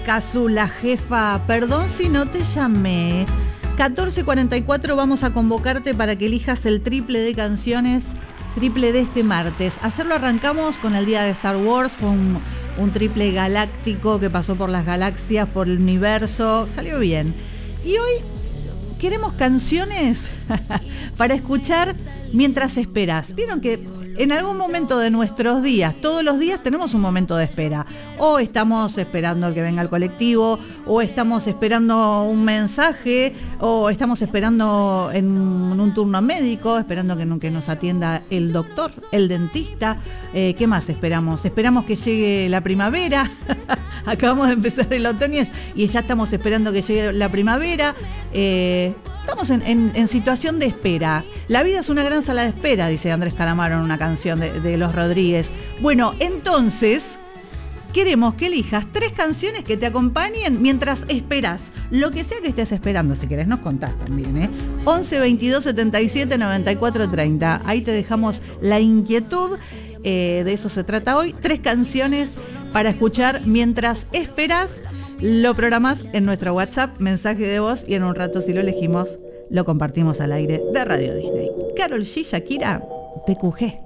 Cazzu, la jefa, perdón si no te llamé. 14:44 vamos a convocarte para que elijas el triple de canciones, triple de este martes. Ayer lo arrancamos con el día de Star Wars, fue un triple galáctico que pasó por las galaxias, por el universo, salió bien. Y hoy queremos canciones para escuchar mientras esperas. Vieron que en algún momento de nuestros días, todos los días tenemos un momento de espera. O estamos esperando que venga el colectivo, o estamos esperando un mensaje, o estamos esperando en un turno médico, esperando que nos atienda el doctor, el dentista. ¿Qué más esperamos? Esperamos que llegue la primavera. Acabamos de empezar el otoño y ya estamos esperando que llegue la primavera. Estamos en situación de espera. La vida es una gran sala de espera, dice Andrés Calamaro en una canción de Los Rodríguez. Bueno, entonces queremos que elijas 3 canciones que te acompañen mientras esperas. Lo que sea que estés esperando, si querés nos contás también, 11 22 77 94 30. Ahí te dejamos la inquietud. De eso se trata hoy. 3 canciones para escuchar mientras esperas. Lo programás en nuestro WhatsApp, mensaje de voz, y en un rato, si lo elegimos, lo compartimos al aire de Radio Disney. Karol G, Shakira, TQG.